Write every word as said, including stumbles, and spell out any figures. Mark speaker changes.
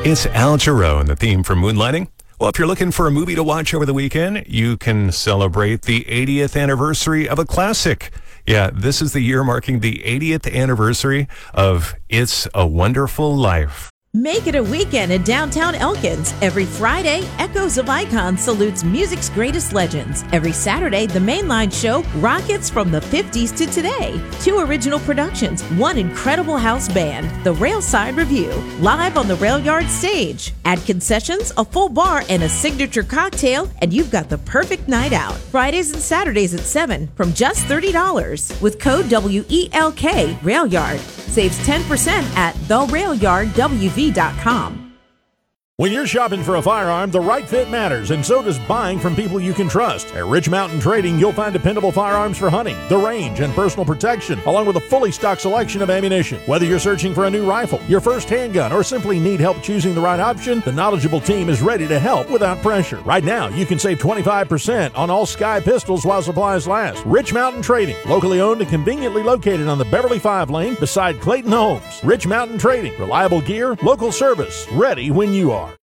Speaker 1: It's Al Jarreau and the theme for Moonlighting. Well, if you're looking for a movie to watch over the weekend, you can celebrate the eightieth anniversary of a classic. Yeah, this is the year marking the eightieth anniversary of It's a Wonderful Life.
Speaker 2: Make it a weekend in downtown Elkins. Every Friday, Echoes of Icon salutes music's greatest legends. Every Saturday, the Mainline show rockets from the fifties to today. Two original productions, one incredible house band, the Railside Review, live on the Rail Yard stage. Add concessions, a full bar, and a signature cocktail, and you've got the perfect night out. Fridays and Saturdays at seven from just thirty dollars. With code W E L K, Rail Yard. Saves ten percent at the rail yard w v dot com.
Speaker 3: When you're shopping for a firearm, the right fit matters, and so does buying from people you can trust. At Rich Mountain Trading, you'll find dependable firearms for hunting, the range, and personal protection, along with a fully stocked selection of ammunition. Whether you're searching for a new rifle, your first handgun, or simply need help choosing the right option, the knowledgeable team is ready to help without pressure. Right now, you can save twenty-five percent on all Sky pistols while supplies last. Rich Mountain Trading, locally owned and conveniently located on the Beverly five lane beside Clayton Homes. Rich Mountain Trading, reliable gear, local service, ready when you are.